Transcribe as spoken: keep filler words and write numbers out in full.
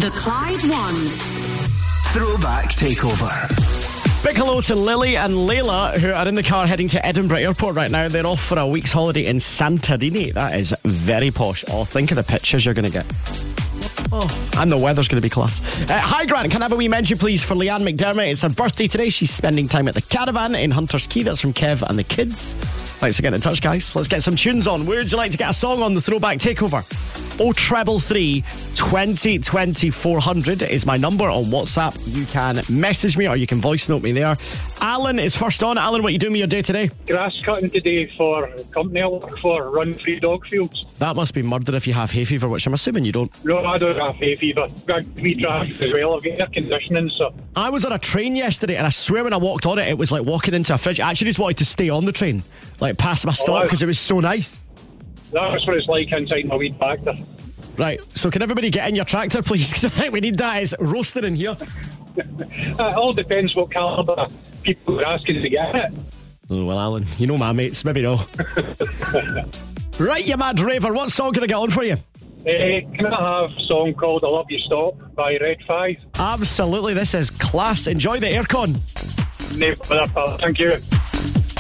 The Clyde One Throwback Takeover. Big hello to Lily and Layla, who are in the car heading to Edinburgh Airport right now. They're off for a week's holiday in Santorini. That is very posh. Oh, think of the pictures you're going to get. Oh, and the weather's going to be class. Uh, hi, Grant. Can I have a wee mention, please, for Leanne McDermott? It's her birthday today. She's spending time at the Caravan in Hunter's Quay. That's from Kev and the kids. Thanks for getting in touch, guys. Let's get some tunes on. Where would you like to get a song on the Throwback Takeover? oh treble three, twenty, twenty, four hundred is my number on WhatsApp. You can message me or you can voice note me there. Alan is first on. Alan, what are you doing with your day today? Grass cutting today for a company I work for, Run Free Dog Fields. That must be murder if you have hay fever, which I'm assuming you don't. No, I don't have hay fever. I've got wee traffic as well. I've got air conditioning, so... I was on a train yesterday and I swear when I walked on it, it was like walking into a fridge. I actually just wanted to stay on the train, like past my stop, because oh, it was so nice. That's what it's like inside my weed tractor. Right, so can everybody get in your tractor, please? Because I think we need that. It's roasting in here. It all depends what calibre people are asking to get it. Oh, well, Alan, you know my mates, maybe no. Right, you mad raver, what song can I get on for you? Uh, can I have a song called I Love You Stop by Red five? Absolutely, this is class. Enjoy the aircon. No, thank you.